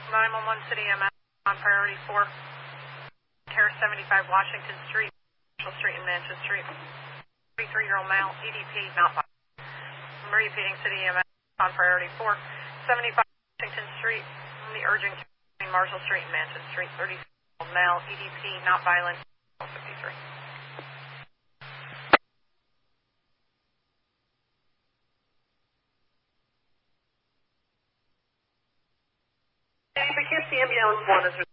911 City EMS on priority 4. Care 75 Washington Street, Marshall Street and Manchester Street. 33-year-old male, EDP, not violent. I'm repeating City EMS on priority 4. 75 Washington Street, the urgent care between Marshall Street and Manchester Street. 33-year-old male, EDP, not violent. 53. The KC ambulance 1 is